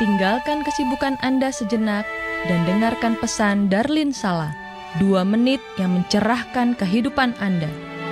Tinggalkan kesibukan Anda sejenak dan dengarkan pesan Darlin Sala, 2 menit yang mencerahkan kehidupan Anda.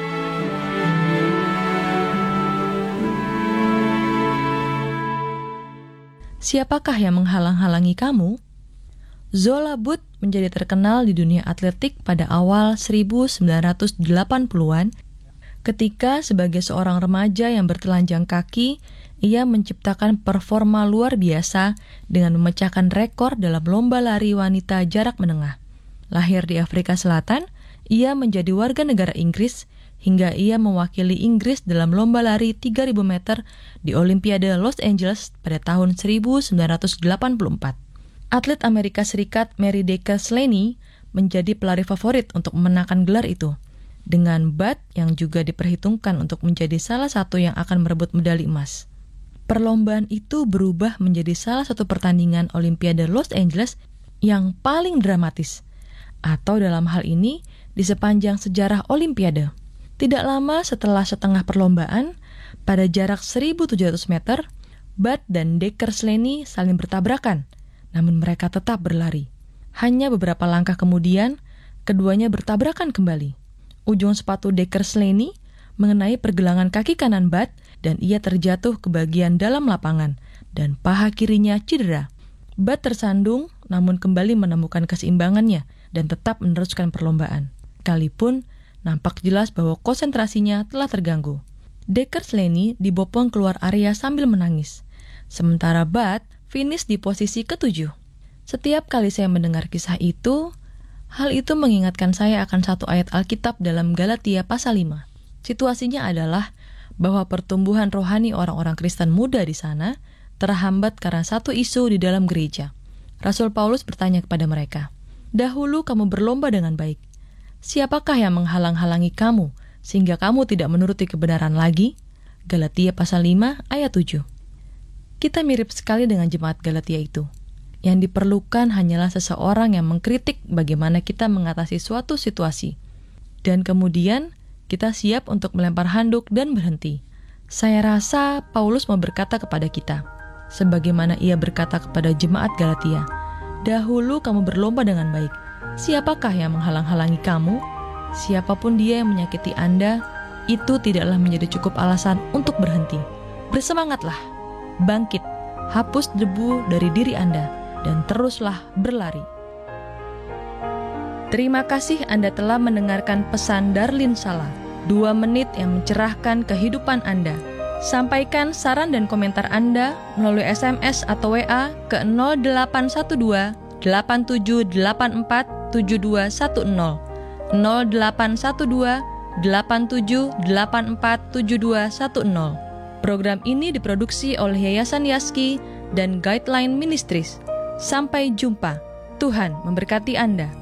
Siapakah yang menghalang-halangi kamu? Zola Butt menjadi terkenal di dunia atletik pada awal 1980-an ketika sebagai seorang remaja yang bertelanjang kaki, ia menciptakan performa luar biasa dengan memecahkan rekor dalam lomba lari wanita jarak menengah. Lahir di Afrika Selatan, ia menjadi warga negara Inggris hingga ia mewakili Inggris dalam lomba lari 3.000 meter di Olimpiade Los Angeles pada tahun 1984. Atlet Amerika Serikat Mary Decker Slaney menjadi pelari favorit untuk memenangkan gelar itu, dengan Butt yang juga diperhitungkan untuk menjadi salah satu yang akan merebut medali emas. Perlombaan itu berubah menjadi salah satu pertandingan Olimpiade Los Angeles yang paling dramatis, atau dalam hal ini di sepanjang sejarah Olimpiade. Tidak lama setelah setengah perlombaan, pada jarak 1.700 meter, Butt dan Decker Slaney saling bertabrakan, namun mereka tetap berlari. Hanya beberapa langkah kemudian, keduanya bertabrakan kembali. Ujung sepatu Decker Slaney mengenai pergelangan kaki kanan Butt dan ia terjatuh ke bagian dalam lapangan dan paha kirinya cedera. Butt tersandung namun kembali menemukan keseimbangannya dan tetap meneruskan perlombaan. Sekalipun nampak jelas bahwa konsentrasinya telah terganggu. Decker Slaney dibopong keluar area sambil menangis, sementara Butt finish di posisi ke-7. Setiap kali saya mendengar kisah itu, hal itu mengingatkan saya akan satu ayat Alkitab dalam Galatia pasal 5. Situasinya adalah bahwa pertumbuhan rohani orang-orang Kristen muda di sana terhambat karena satu isu di dalam gereja. Rasul Paulus bertanya kepada mereka, "Dahulu kamu berlomba dengan baik. Siapakah yang menghalang-halangi kamu sehingga kamu tidak menuruti kebenaran lagi?" Galatia pasal 5 ayat 7. Kita mirip sekali dengan jemaat Galatia itu. Yang diperlukan hanyalah seseorang yang mengkritik bagaimana kita mengatasi suatu situasi. Dan kemudian kita siap untuk melempar handuk dan berhenti. Saya rasa Paulus mau berkata kepada kita, sebagaimana ia berkata kepada jemaat Galatia, "Dahulu kamu berlomba dengan baik. Siapakah yang menghalang-halangi kamu? Siapapun dia yang menyakiti Anda, itu tidaklah menjadi cukup alasan untuk berhenti. Bersemangatlah, bangkit, hapus debu dari diri Anda, dan teruslah berlari." Terima kasih Anda telah mendengarkan pesan Darlin Sala, 2 menit yang mencerahkan kehidupan Anda. Sampaikan saran dan komentar Anda melalui SMS atau WA ke 0812 8784 7210 0812 8784 7210. Program ini diproduksi oleh Yayasan Yaski dan Guideline Ministries. Sampai jumpa. Tuhan memberkati Anda.